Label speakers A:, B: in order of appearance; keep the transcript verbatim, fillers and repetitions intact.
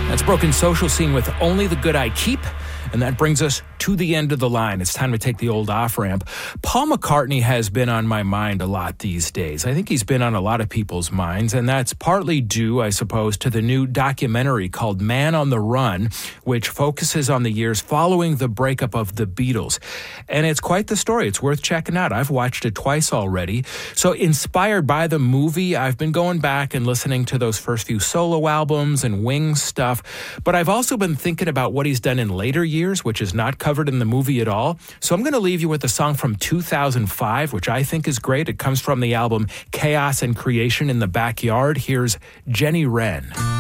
A: That's Broken Social Scene with Only the Good I Keep. And that brings us to the end of the line. It's time to take the old off-ramp. Paul McCartney has been on my mind a lot these days. I think he's been on a lot of people's minds, and that's partly due, I suppose, to the new documentary called Man on the Run, which focuses on the years following the breakup of the Beatles. And it's quite the story. It's worth checking out. I've watched it twice already. So inspired by the movie, I've been going back and listening to those first few solo albums and Wings stuff. But I've also been thinking about what he's done in later years, which is not covered in the movie at all. So I'm going to leave you with a song from two thousand five, which I think is great. It comes from the album Chaos and Creation in the Backyard. Here's Jenny Wren.